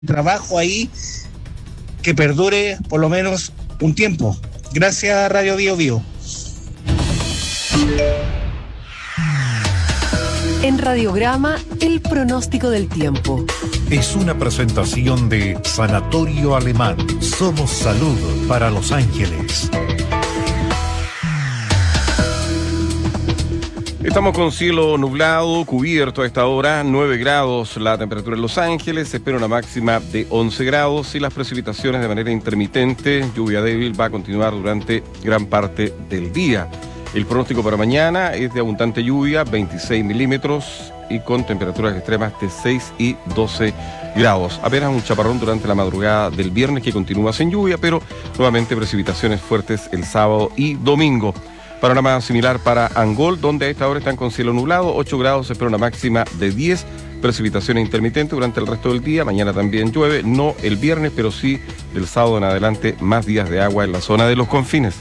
trabajo ahí que perdure por lo menos un tiempo. Gracias, Radio Bio Bio. En Radiograma, el pronóstico del tiempo. Es una presentación de Sanatorio Alemán. Somos salud para Los Ángeles. Estamos con cielo nublado, cubierto a esta hora, 9 grados la temperatura en Los Ángeles, se espera una máxima de 11 grados y las precipitaciones de manera intermitente, lluvia débil, va a continuar durante gran parte del día. El pronóstico para mañana es de abundante lluvia, 26 milímetros y con temperaturas extremas de 6 y 12 grados. Apenas un chaparrón durante la madrugada del viernes que continúa sin lluvia, pero nuevamente precipitaciones fuertes el sábado y domingo. Panorama similar para Angol, donde a esta hora están con cielo nublado, 8 grados, se espera una máxima de 10, precipitaciones intermitentes durante el resto del día, mañana también llueve, no el viernes, pero sí del sábado en adelante, más días de agua en la zona de los confines.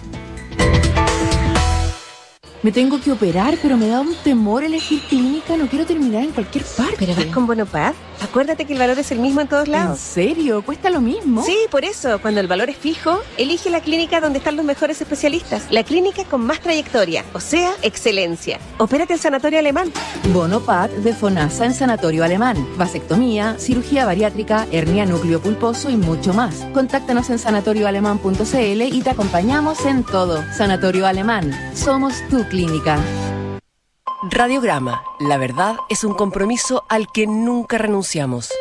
Me tengo que operar, pero me da un temor elegir clínica, no quiero terminar en cualquier parte. ¿Pero vas con Bonopad? Acuérdate que el valor es el mismo en todos lados. ¿En serio? ¿Cuesta lo mismo? Sí, por eso, cuando el valor es fijo, elige la clínica donde están los mejores especialistas. La clínica con más trayectoria, o sea, excelencia. Opérate en Sanatorio Alemán. Bonopad de FONASA en Sanatorio Alemán. Vasectomía, cirugía bariátrica, hernia núcleo pulposo y mucho más. Contáctanos en sanatorioalemán.cl y te acompañamos en todo. Sanatorio Alemán. Somos tu clínica. Radiograma, la verdad es un compromiso al que nunca renunciamos.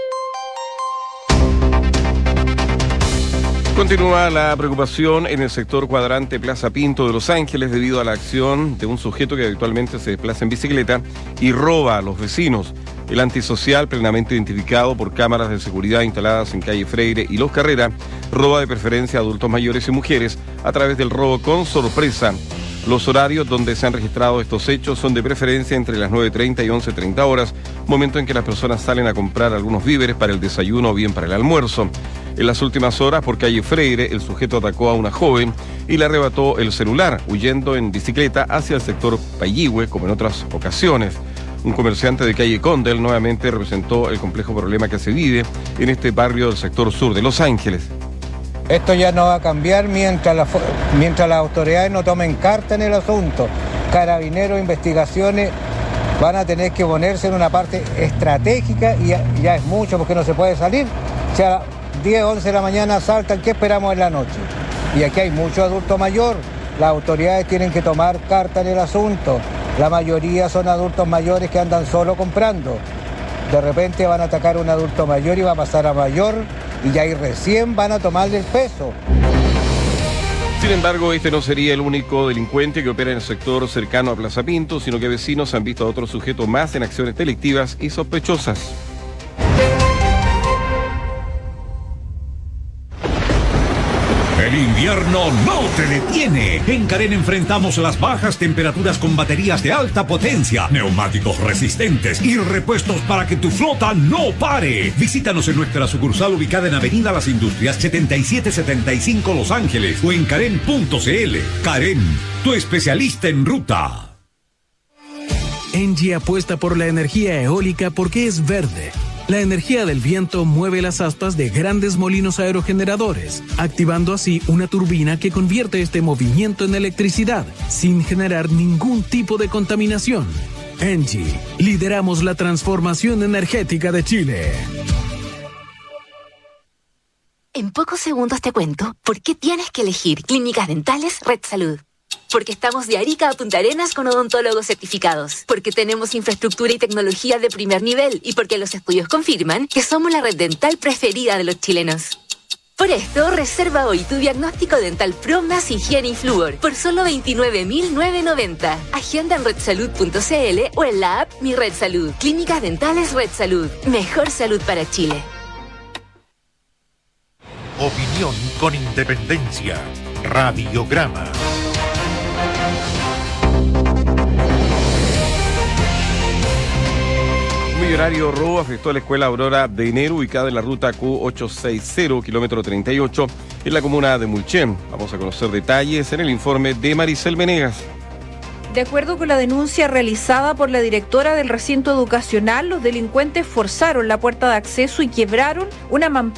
Continúa la preocupación en el sector cuadrante Plaza Pinto de Los Ángeles debido a la acción de un sujeto que habitualmente se desplaza en bicicleta y roba a los vecinos. El antisocial, plenamente identificado por cámaras de seguridad instaladas en calle Freire y Los Carrera, roba de preferencia a adultos mayores y mujeres a través del robo con sorpresa. Los horarios donde se han registrado estos hechos son de preferencia entre las 9:30 y 11:30 horas, momento en que las personas salen a comprar algunos víveres para el desayuno o bien para el almuerzo. En las últimas horas, por calle Freire, el sujeto atacó a una joven y le arrebató el celular, huyendo en bicicleta hacia el sector Payihue, como en otras ocasiones. Un comerciante de calle Condel nuevamente representó el complejo problema que se vive en este barrio del sector sur de Los Ángeles. Esto ya no va a cambiar mientras las autoridades no tomen carta en el asunto. Carabineros, investigaciones van a tener que ponerse en una parte estratégica y ya es mucho porque no se puede salir. O sea, 10, 11 de la mañana saltan, ¿qué esperamos en la noche? Y aquí hay mucho adulto mayor. Las autoridades tienen que tomar carta en el asunto. La mayoría son adultos mayores que andan solo comprando. De repente van a atacar a un adulto mayor y va a pasar a mayor y ya ahí recién van a tomarle el peso. Sin embargo, este no sería el único delincuente que opera en el sector cercano a Plaza Pinto, sino que vecinos han visto a otros sujetos más en acciones delictivas y sospechosas. El invierno no te detiene. En Carén enfrentamos las bajas temperaturas con baterías de alta potencia, neumáticos resistentes y repuestos para que tu flota no pare. Visítanos en nuestra sucursal ubicada en Avenida Las Industrias 7775 Los Ángeles o en carén.cl. Carén, tu especialista en ruta. Engie apuesta por la energía eólica porque es verde. La energía del viento mueve las aspas de grandes molinos aerogeneradores, activando así una turbina que convierte este movimiento en electricidad, sin generar ningún tipo de contaminación. Engie, lideramos la transformación energética de Chile. En pocos segundos te cuento por qué tienes que elegir Clínicas Dentales Red Salud. Porque estamos de Arica a Punta Arenas con odontólogos certificados. Porque tenemos infraestructura y tecnología de primer nivel. Y porque los estudios confirman que somos la red dental preferida de los chilenos. Por esto, reserva hoy tu diagnóstico dental Pro más higiene y flúor por solo 29.990. Agenda en redsalud.cl o en la app Mi Red Salud. Clínicas Dentales Red Salud. Mejor salud para Chile. Opinión con independencia. Radiograma. Un millonario robo afectó a la escuela Aurora de Enero, ubicada en la ruta Q860, kilómetro 38, en la comuna de Mulchen. Vamos a conocer detalles en el informe de Maricel Venegas. De acuerdo con la denuncia realizada por la directora del recinto educacional, los delincuentes forzaron la puerta de acceso y quebraron una mampara